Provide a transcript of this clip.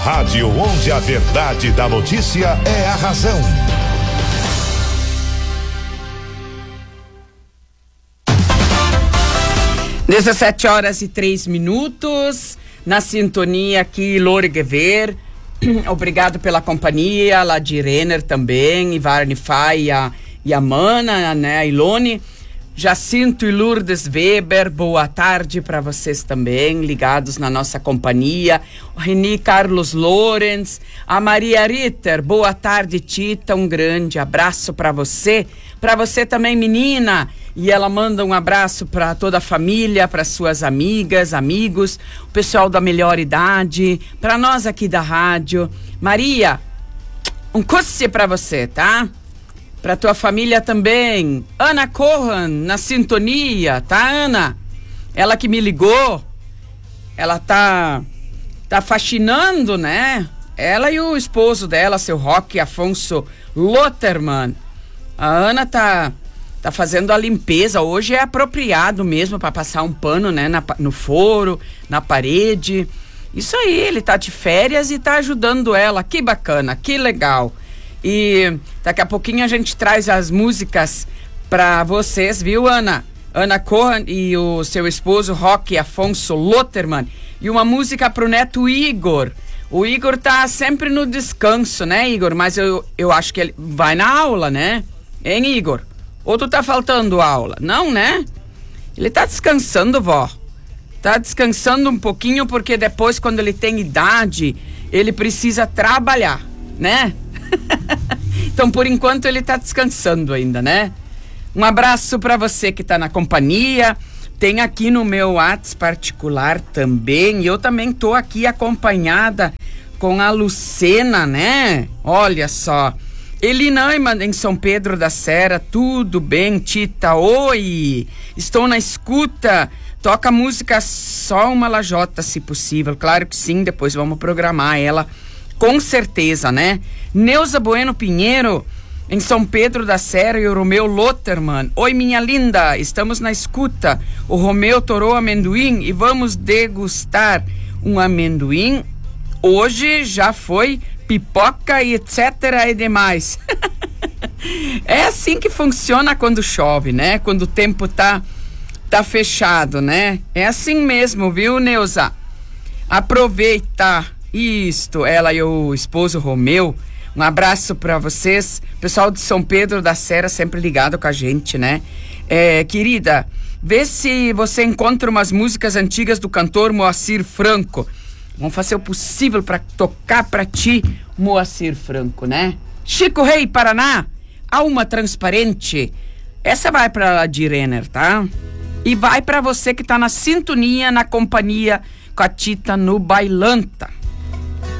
rádio onde a verdade da notícia é a razão. Dezessete horas e 3 minutos, na sintonia aqui, Lore Guever. Obrigado pela companhia, lá de Renner também, Ivarne Fai e a Mana, né, a Ilone. Jacinto e Lourdes Weber, boa tarde para vocês também, ligados na nossa companhia. O Reni Carlos Lorenz, a Maria Ritter, boa tarde, Tita, um grande abraço para você também, menina. E ela manda um abraço para toda a família, para suas amigas, amigos, o pessoal da melhor idade, para nós aqui da rádio. Maria, um cusse para você, tá? Para tua família também. Ana Corran, na sintonia, tá, Ana? Ela que me ligou, ela tá faxinando, né? Ela e o esposo dela, seu Roque Afonso Lotterman. A Ana tá fazendo a limpeza. Hoje é apropriado mesmo para passar um pano, né? No foro, na parede. Isso aí, ele tá de férias e tá ajudando ela. Que bacana, que legal. E daqui a pouquinho a gente traz as músicas para vocês, viu, Ana? Ana Corran e o seu esposo, Roque Afonso Lotterman. E uma música pro neto Igor. O Igor tá sempre no descanso, né, Igor? Mas eu acho que ele vai na aula, né? Hein, Igor? Ou tu tá faltando aula? Não, né? Ele tá descansando, vó. Tá descansando um pouquinho porque depois, quando ele tem idade, ele precisa trabalhar, né? Então, por enquanto, ele tá descansando ainda, né? Um abraço para você que tá na companhia. Tem aqui no meu WhatsApp particular também. Eu também tô aqui acompanhada com a Lucena, né? Olha só. Elinaiman, em São Pedro da Serra. Tudo bem, Tita? Oi! Estou na escuta. Toca música só uma lajota, se possível. Claro que sim, depois vamos programar ela. Com certeza, né? Neuza Bueno Pinheiro, em São Pedro da Serra, e o Romeu Lotterman. Oi, minha linda, estamos na escuta. O Romeu torou amendoim e vamos degustar um amendoim. Hoje já foi pipoca e etc. e demais. É assim que funciona quando chove, né? Quando o tempo tá fechado, né? É assim mesmo, viu, Neuza? Aproveita. Isto, ela e o esposo Romeu. Um abraço para vocês, pessoal de São Pedro da Serra, sempre ligado com a gente, né? Querida, vê se você encontra umas músicas antigas do cantor Moacir Franco. Vamos fazer o possível para tocar para ti, Moacir Franco, né? Chico Rei, Paraná, Alma Transparente. Essa vai para de Renner, tá? E vai para você que tá na sintonia, na companhia com a Tita no Bailanta.